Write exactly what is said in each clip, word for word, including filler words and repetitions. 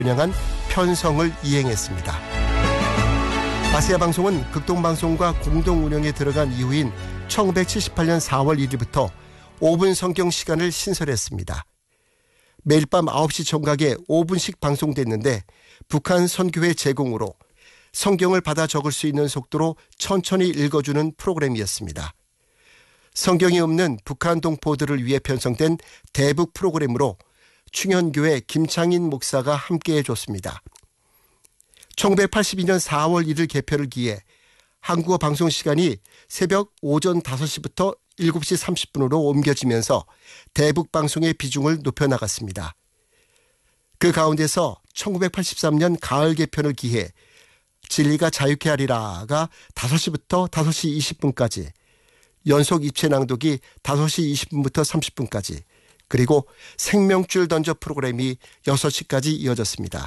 겨냥한 편성을 이행했습니다. 아세아 방송은 극동방송과 공동 운영에 들어간 이후인 천구백칠십팔 년 사월 일일부터 오 분 성경 시간을 신설했습니다. 매일 밤 아홉 시 정각에 오 분씩 방송됐는데 북한 선교회 제공으로 성경을 받아 적을 수 있는 속도로 천천히 읽어주는 프로그램이었습니다. 성경이 없는 북한 동포들을 위해 편성된 대북 프로그램으로 충현교회 김창인 목사가 함께해 줬습니다. 천구백팔십이 년 사월 일일 개편을 기해 한국어 방송 시간이 새벽 오전 다섯 시부터 일곱 시 삼십 분으로 옮겨지면서 대북 방송의 비중을 높여나갔습니다. 그 가운데서 천구백팔십삼 년 가을 개편을 기해 진리가 자유케 하리라가 다섯 시부터 다섯 시 이십 분까지, 연속 입체 낭독이 다섯 시 이십 분부터 삼십 분까지, 그리고 생명줄 던져 프로그램이 여섯 시까지 이어졌습니다.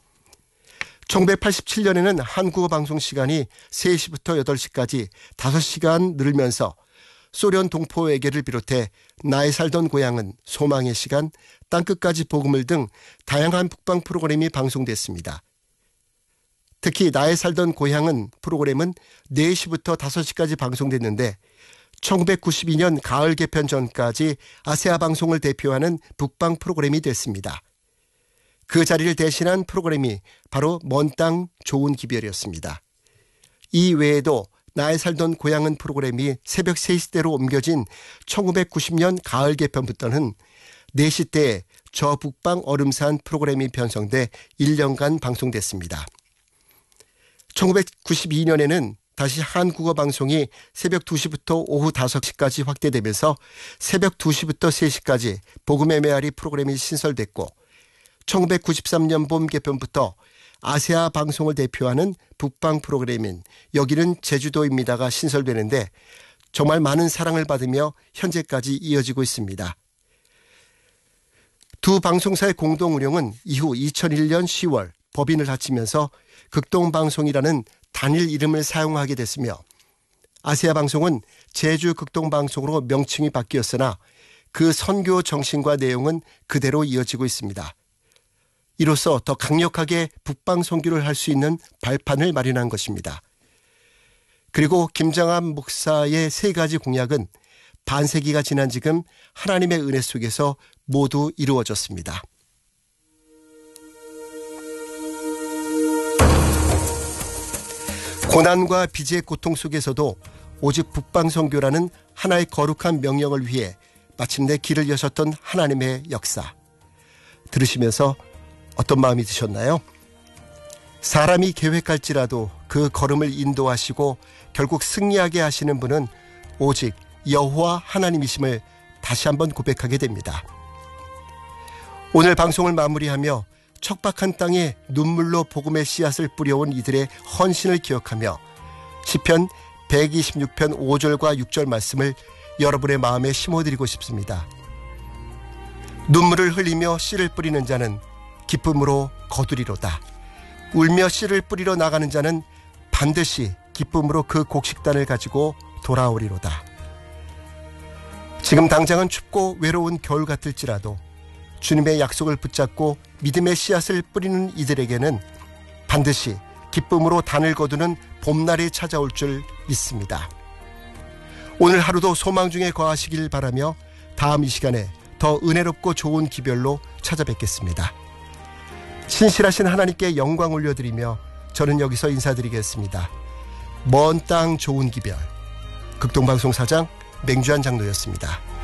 천구백팔십칠 년에는 한국어 방송 시간이 세 시부터 여덟 시까지 다섯 시간 늘면서 소련 동포에게를 비롯해 나의 살던 고향은, 소망의 시간, 땅끝까지 복음을 등 다양한 북방 프로그램이 방송됐습니다. 특히 나의 살던 고향은 프로그램은 네 시부터 다섯 시까지 방송됐는데 천구백구십이 년 가을 개편 전까지 아세아 방송을 대표하는 북방 프로그램이 됐습니다. 그 자리를 대신한 프로그램이 바로 먼 땅 좋은 기별이었습니다. 이 외에도 나의 살던 고향은 프로그램이 새벽 세 시대로 옮겨진 천구백구십 년 가을 개편부터는 네 시대에 저 북방 얼음산 프로그램이 편성돼 일 년간 방송됐습니다. 천구백구십이 년에는 다시 한국어 방송이 새벽 두 시부터 오후 다섯 시까지 확대되면서 새벽 두 시부터 세 시까지 복음의 메아리 프로그램이 신설됐고, 천구백구십삼 년 봄 개편부터 아세아 방송을 대표하는 북방 프로그램인 여기는 제주도입니다가 신설되는데 정말 많은 사랑을 받으며 현재까지 이어지고 있습니다. 두 방송사의 공동 운영은 이후 이천일 년 시월 법인을 합치면서 극동방송이라는 단일 이름을 사용하게 됐으며, 아세아 방송은 제주 극동방송으로 명칭이 바뀌었으나 그 선교 정신과 내용은 그대로 이어지고 있습니다. 이로써 더 강력하게 북방 선교를 할 수 있는 발판을 마련한 것입니다. 그리고 김장한 목사의 세 가지 공약은 반세기가 지난 지금 하나님의 은혜 속에서 모두 이루어졌습니다. 고난과 빚의 고통 속에서도 오직 북방 선교라는 하나의 거룩한 명령을 위해 마침내 길을 여셨던 하나님의 역사, 들으시면서 어떤 마음이 드셨나요? 사람이 계획할지라도 그 걸음을 인도하시고 결국 승리하게 하시는 분은 오직 여호와 하나님이심을 다시 한번 고백하게 됩니다. 오늘 방송을 마무리하며 척박한 땅에 눈물로 복음의 씨앗을 뿌려온 이들의 헌신을 기억하며 시편 백이십육 편 오 절과 육 절 말씀을 여러분의 마음에 심어드리고 싶습니다. 눈물을 흘리며 씨를 뿌리는 자는 기쁨으로 거두리로다. 울며 씨를 뿌리러 나가는 자는 반드시 기쁨으로 그 곡식단을 가지고 돌아오리로다. 지금 당장은 춥고 외로운 겨울 같을지라도 주님의 약속을 붙잡고 믿음의 씨앗을 뿌리는 이들에게는 반드시 기쁨으로 단을 거두는 봄날이 찾아올 줄 믿습니다. 오늘 하루도 소망 중에 거하시길 바라며 다음 이 시간에 더 은혜롭고 좋은 기별로 찾아뵙겠습니다. 신실하신 하나님께 영광 올려드리며 저는 여기서 인사드리겠습니다. 먼 땅 좋은 기별, 극동방송 사장 맹주한 장로였습니다.